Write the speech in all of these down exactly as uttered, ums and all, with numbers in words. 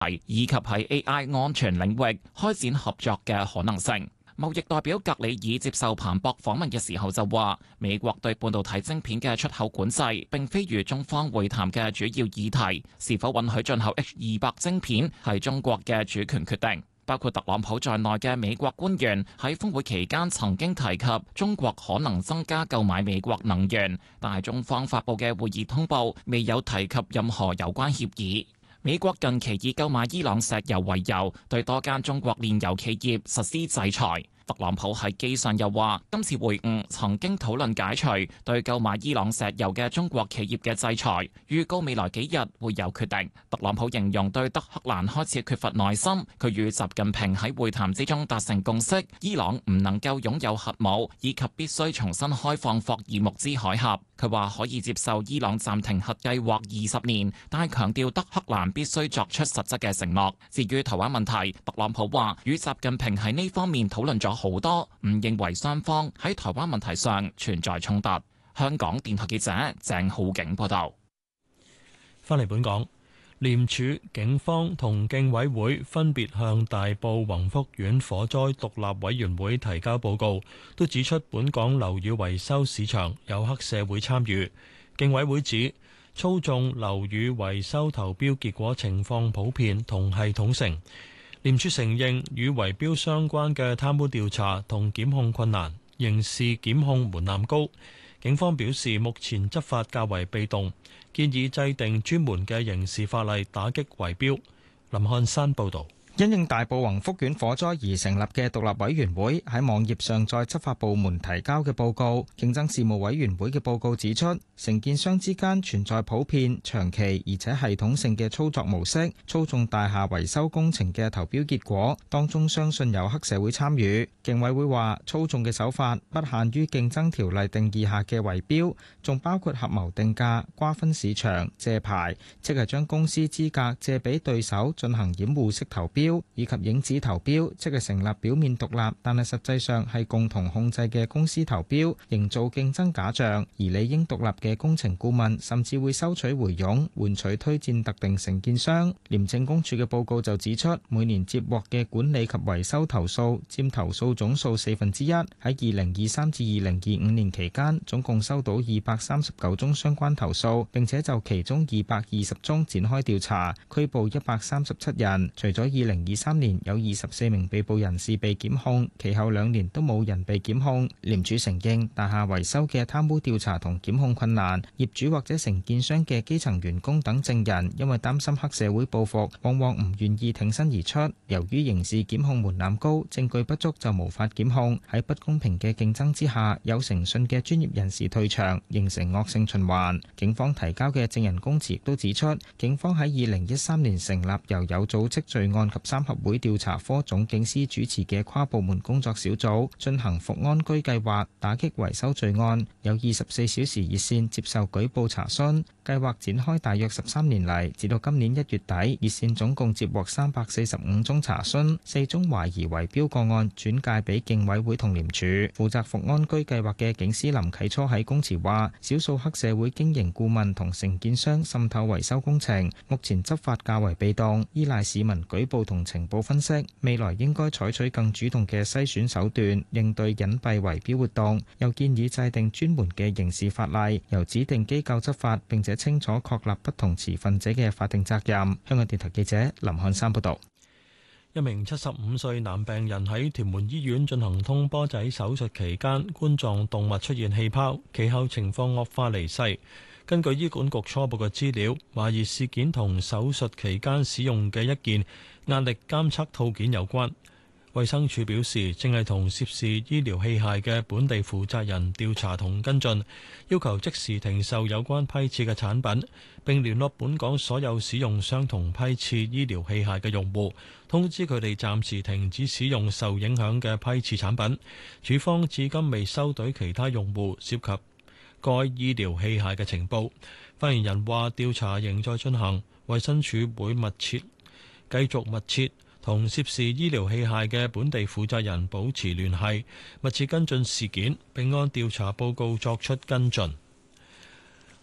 以及喺 A I 安全領域開展合作嘅可能性。貿易代表格里爾接受彭博訪問嘅時候就話，美國對半導體晶片嘅出口管制並非與中方會談嘅主要議題，是否允許進口 H 二百晶片係中國嘅主權決定。包括特朗普在內嘅美國官員喺峰會期間曾經提及中國可能增加購買美國能源，但係中方發佈嘅會議通報未有提及任何有關協議。美國近期以購買伊朗石油為由，對多間中國煉油企業實施制裁。特朗普喺機上又話，今次會晤曾經討論解除對購買伊朗石油嘅中國企業嘅制裁，預告未來幾日會有決定。特朗普形容對德黑蘭開始缺乏耐心，佢與習近平喺會談之中達成共識，伊朗唔能夠擁有核武，以及必須重新開放霍爾木茲海峽。佢話可以接受伊朗暫停核計劃二十年，但係強調德黑蘭必須作出實質嘅承諾。至於台灣問題，特朗普話與習近平喺呢方面討論咗好多，唔認為雙方喺台灣問題上存在衝突。香港電台記者鄭浩景報道。 翻嚟本港，廉署、警方同競委會分別向大埔宏福苑火災獨立委員會提交報告，都指出本港樓宇維修市場有黑社會參與。競委會指操縱樓宇維修投標結果情況普遍同系統性。廉署承認與圍標相關嘅貪污調查同檢控困難，刑事檢控門檻高。警方表示目前執法較為被動，建議制定專門嘅刑事法例打擊圍標。林漢山報導。 因應大埔宏福苑火災而成立嘅獨立委員會喺網頁上載執法部門提交嘅報告。競爭事務委員會嘅報告指出，承建商之間存在普遍、長期而且系統性嘅操作模式，操縱大廈維修工程嘅投標結果，當中相信有黑社會參與。競委會話，操縱嘅手法不限於競爭條例定義下嘅圍標，仲包括合謀定價、瓜分市場、借牌，即係將公司資格借俾對手進行掩護式投標，以及影子投標，即係成立表面獨立，但係實際上係共同控制嘅公司投標，營造競爭假象。而理應獨立嘅工程顧問甚至會收取回佣，換取推薦特定承建商。廉政公署嘅報告就指出，每年接獲嘅管理及維修投訴佔投訴總數四分之一。喺二零二三至二零二五年期間，總共收到二百三十九宗相關投訴，並且就其中二百二十宗展開調查，拘捕一百三十七人。除咗二零二三年有二十四名被捕人士被檢控，其後兩年都冇人被檢控。廉署承認大廈維修嘅貪污調查同檢控困難，業主或者承建商嘅基層員工等證人因為擔心黑社會報復，往往唔願意挺身而出。由於刑事檢控門檻高，證據不足就無法檢控。喺不公平嘅競爭之下，有誠信嘅專業人士退場，形成惡性循環。警方提交嘅證人供詞亦都指出，警方喺二零一三年成立由有組織罪案及三合會調查科總警司主持嘅跨部門工作小組，進行復安居計劃，打擊維修罪案，有二十四小時熱線接受舉報查詢。計劃展開大約十三年嚟，至到今年一月底，熱線總共接獲三百四十五宗查詢，四宗懷疑圍標個案轉介俾競委會同廉署。負責復安居計劃嘅警司林啟初喺供詞話，少數黑社會經營顧問同承建商滲透維修工程，目前執法較為被動，依賴市民舉報同情報分析，未來應該採取更主動嘅篩選手段，應對隱蔽圍標活動。又建議制定專門嘅刑事法例，由指定機構執法，並且清楚確立不同持份者嘅法定責任。香港電台記者林漢山報道。 一名七十五歲男病人喺屯門醫院進行通波仔手術期間，冠狀動脈出現氣泡，其後情況惡化離世。根據醫管局初步嘅資料，懷疑事件同手術期間使用嘅一件壓力監測套件有關。衛生署表示，正係同涉事醫療器械嘅本地負責人調查同跟進，要求即時停售有關批次嘅產品，並聯絡本港所有使用相同批次醫療器械嘅用戶，通知佢哋暫時停止使用受影響嘅批次產品。署方至今未收到其他用戶涉及該醫療器械嘅情報。發言人話，調查仍在進行，衛生署會密切繼續密切同涉事醫療器械嘅本地負責人保持聯繫，密切跟進事件，並按調查報告作出跟進。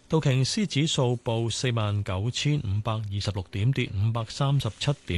道瓊斯指數報四萬九千五百二十六點，跌五百三十七點。